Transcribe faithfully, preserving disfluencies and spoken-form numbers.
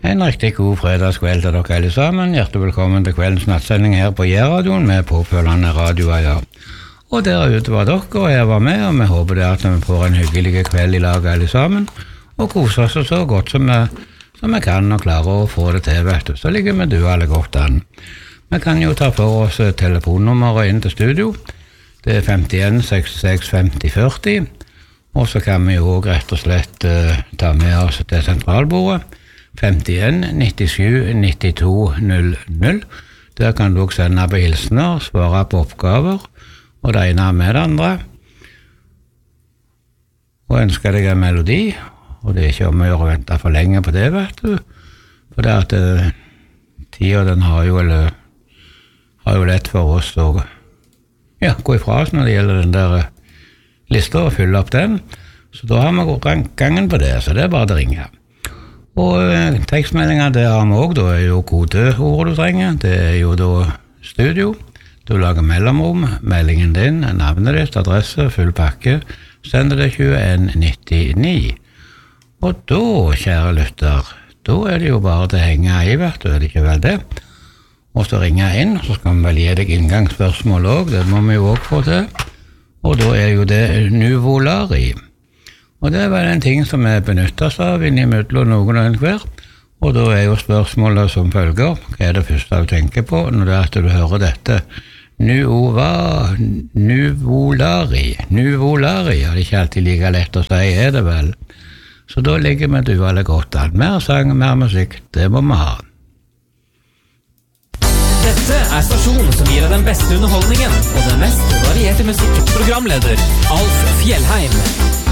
En riktig god fredagskveld til dere alle sammen. Hjertelig velkommen til kveldens nattsending her på J-radioen med påfølgende radioer, ja. Og der ute var dere, og jeg var med, og vi håper det at vi får en hyggelig kveld i lag alle sammen, og koser oss så godt som vi, som vi kan og klarer å få det til, vet du. Så ligger vi du alle godt an. Vi kan jo ta for oss telefonnummeret inn til studio. Det er femtien sekstiseks femti førti, og så kan vi jo også rett og slett uh, ta med oss til sentralbordet. femtien nittisju nittito null null. Der kan du også sende på hilsener, svare på oppgaver, og det ene med det andre. Og ønsker deg en melodi, og det er ikke om å gjøre å vente for lenge på det, vet du. For det at uh, tida den har jo, eller, har jo lett for oss å ja, gå ifra oss når det gjelder den der uh, lista og fylle opp den. Så da har vi gått gangen på det, så det er bare å ringe. Og eh, tekstmeldinger, det har vi også, da er jo kodeordet du trenger, det er jo da studio, du lager mellomrom, meldingen din, navnet ditt, adresse, full pakke, sender det tjueen nittini. Og da, kjære lytter, da er det jo bare til å henge i, vet du, er det ikke vel det? Og så ringer jeg inn, så skal vi vel gi deg inngangsspørsmål også, det må vi jo også få til. Og da er jo det nuvolari. Og det er vel en ting som er benyttet av innimellom noen og enhver. Og da er jo spørsmålet som følger, hva er det første du tenker på når det er at du hører dette? Nuova, nuvolari, nuvolari, ja, det er ikke alltid like lett å si, er det vel? Så da ligger vi du alle godt an. Mer sang, mer musikk, det må vi ha. Dette er stasjonen som gir deg den beste underholdningen og den mest varierte musikk. Programleder Alf Fjellheim.